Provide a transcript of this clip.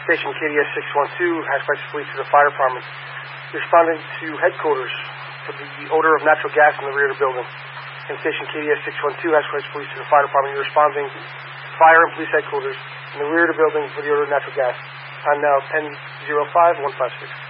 Station KDS 612, Halifax Police to the fire department. Responding to headquarters for the odor of natural gas in the rear of the building. And Station KDS 612, Halifax Police to the fire department. You're responding to fire and police headquarters in the rear of the building for the odor of natural gas. Time now 10:05, 156.